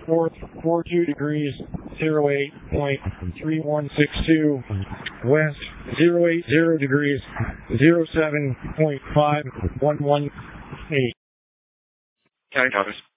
north 42 degrees 08.3162, west 080 degrees 07.5118. County Office.